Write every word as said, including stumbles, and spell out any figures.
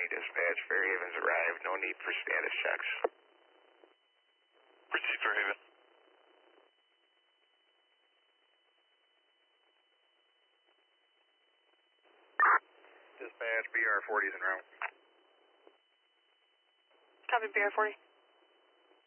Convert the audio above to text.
Dispatch, Fairhaven's arrived. No need for status checks. Proceed, Fairhaven. Dispatch, B R forty is en route. Copy, B R forty.